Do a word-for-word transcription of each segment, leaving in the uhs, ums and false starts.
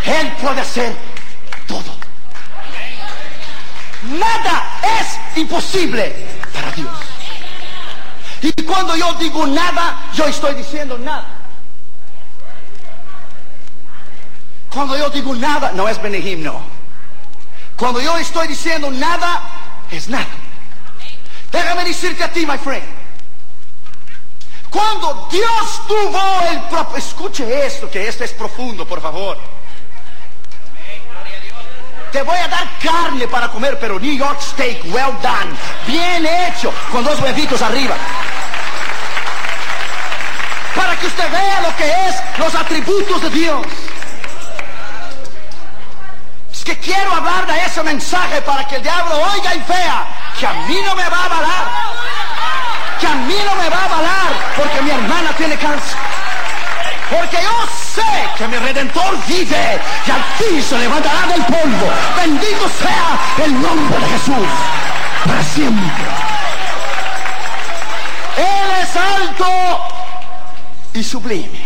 Él puede hacer todo. Nada es imposible para Dios. Y cuando yo digo nada, yo estoy diciendo nada. Cuando yo digo nada, no es Benihim, no. Cuando yo estoy diciendo nada, es nada. Déjame decirte a ti, my friend. Cuando Dios tuvo el propósito, escuche esto, que esto es profundo, por favor. Te voy a dar carne para comer, pero New York steak, well done, bien hecho, con dos huevitos arriba. Para que usted vea lo que es los atributos de Dios. Es que quiero hablar de ese mensaje para que el diablo oiga y vea que a mí no me va a avalar. Que a mí no me va a avalar porque mi hermana tiene cáncer. Porque yo sé que mi Redentor vive y al fin se levantará del polvo. Bendito sea el nombre de Jesús para siempre. Él es alto y sublime.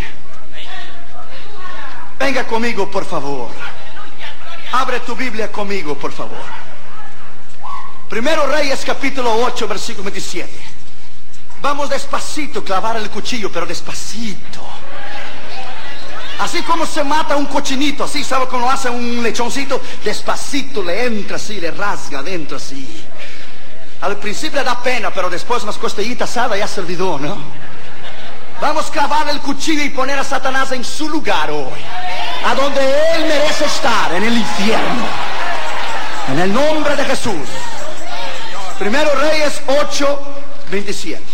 Venga conmigo, por favor. Abre tu Biblia conmigo, por favor. Primero Reyes, capítulo ocho, versículo veintisiete. Vamos despacito, clavar el cuchillo, pero despacito. Así como se mata un cochinito, así, ¿sabe cómo hace un lechoncito? Despacito le entra así, le rasga adentro así. Al principio le da pena, pero después unas costillitas asadas ya se olvidó, ¿no? Vamos a clavar el cuchillo y poner a Satanás en su lugar hoy, a donde él merece estar, en el infierno. En el nombre de Jesús. Primero Reyes ocho, veintisiete.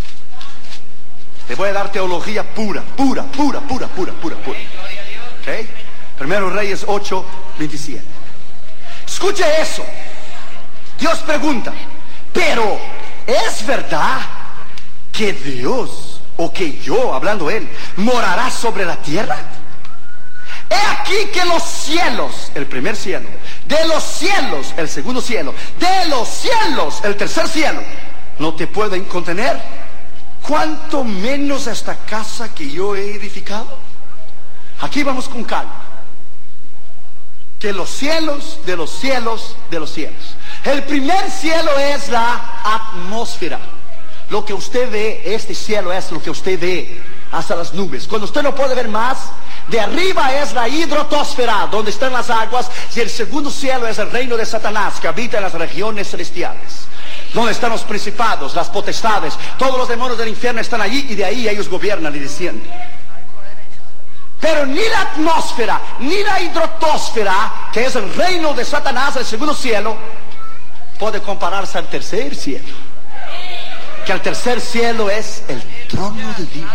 Te voy a dar teología pura, pura, pura, pura, pura, pura, pura. ¿Ok? Primero Reyes ocho, veintisiete. Escuche eso. Dios pregunta, pero ¿es verdad que Dios, o que yo, hablando él, morará sobre la tierra? He aquí que los cielos, el primer cielo, de los cielos, el segundo cielo, de los cielos, el tercer cielo, no te pueden contener. ¿Cuánto menos esta casa que yo he edificado? Aquí vamos con calma. Que los cielos, de los cielos, de los cielos. El primer cielo es la atmósfera. Lo que usted ve, este cielo es lo que usted ve hasta las nubes. Cuando usted no puede ver más, de arriba es la hidrotosfera, donde están las aguas. Y el segundo cielo es el reino de Satanás, que habita en las regiones celestiales, donde están los principados, las potestades. Todos los demonios del infierno están allí y de ahí ellos gobiernan y descienden. Pero ni la atmósfera, ni la hidrotosfera, que es el reino de Satanás, el segundo cielo, puede compararse al tercer cielo. Que el tercer cielo es el trono de Dios.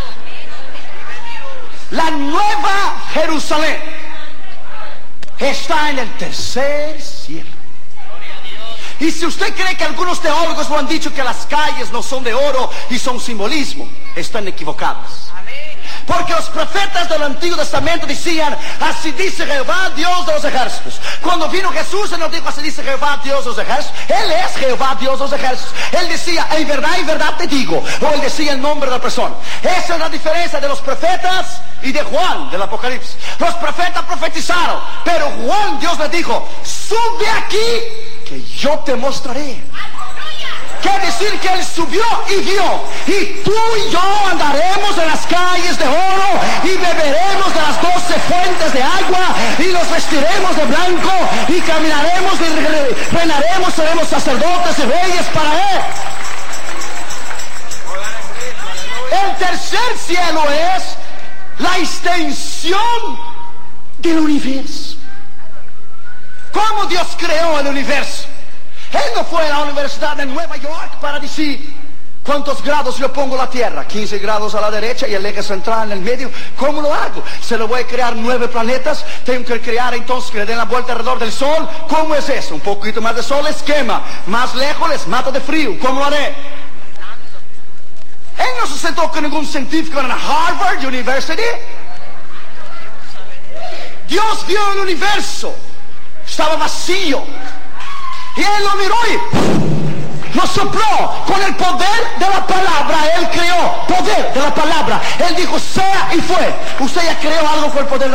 La nueva Jerusalén está en el tercer cielo. Y si usted cree que algunos teólogos lo han dicho, que las calles no son de oro y son simbolismo, están equivocados. Porque los profetas del Antiguo Testamento decían, así dice Jehová, Dios de los ejércitos. Cuando vino Jesús, Él no dijo, así dice Jehová, Dios de los ejércitos. Él es Jehová, Dios de los ejércitos. Él decía, en verdad, en verdad te digo. O Él decía el nombre de la persona. Esa es la diferencia de los profetas y de Juan, del Apocalipsis. Los profetas profetizaron, pero Juan, Dios le dijo, sube aquí, que yo te mostraré. Quiere decir que Él subió y vio. Y tú y yo andaremos en las calles de oro y beberemos de las doce fuentes de agua y nos vestiremos de blanco y caminaremos y reinaremos, seremos sacerdotes y reyes para Él. El tercer cielo es la extensión del universo. ¿Cómo Dios creó el universo? Él no fue a la Universidad de Nueva York para decir cuántos grados yo pongo la Tierra, quince grados a la derecha y el eje central en el medio. ¿Cómo lo hago? Se lo voy a crear nueve planetas, tengo que crear entonces que le den la vuelta alrededor del Sol. ¿Cómo es eso? Un poquito más de sol les quema, más lejos les mata de frío. ¿Cómo lo haré? Él no se sentó con ningún científico en Harvard University. Dios vio el universo, estaba vacío. Y Él lo miró y lo sopló con el poder de la palabra. Él creó poder de la palabra. Él dijo sea y fue. Usted ya creó algo con el poder de la palabra.